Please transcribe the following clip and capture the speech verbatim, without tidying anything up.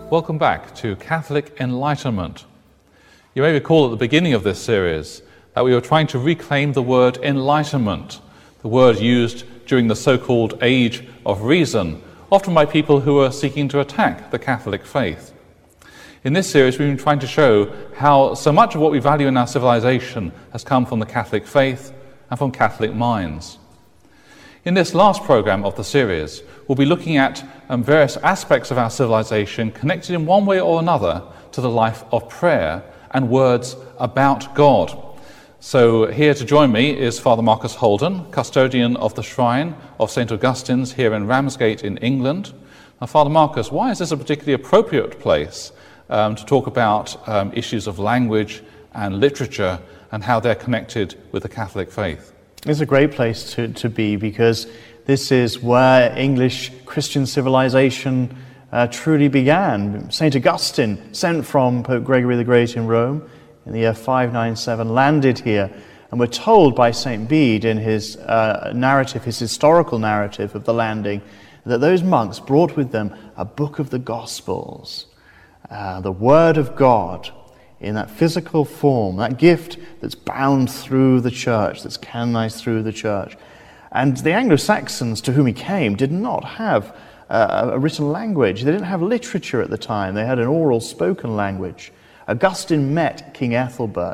Welcome back to Catholic Enlightenment. You may recall at the beginning of this series that we were trying to reclaim the word enlightenment, the word used during the so-called Age of Reason, often by people who are seeking to attack the Catholic faith. In this series, we've been trying to show how so much of what we value in our civilization has come from the Catholic faith and from Catholic minds. In this last program of the series, we'll be looking at um, various aspects of our civilization connected in one way or another to the life of prayer and words about God. So here to join me is Father Marcus Holden, custodian of the Shrine of Saint Augustine's here in Ramsgate in England. Now, Father Marcus, why is this a particularly appropriate place um, to talk about um, issues of language and literature and how they're connected with the Catholic faith? It's a great place to, to be because this is where English Christian civilization uh, truly began. Saint Augustine, sent from Pope Gregory the Great in Rome in the year five ninety-seven, landed here, and we're told by Saint Bede in his uh, narrative, his historical narrative of the landing, that those monks brought with them a book of the Gospels, uh, the Word of God, in that physical form, that gift that's bound through the church, that's canonized through the church. And the Anglo-Saxons to whom he came did not have uh, a written language. They didn't have literature at the time. They had an oral spoken language. Augustine met King Ethelbert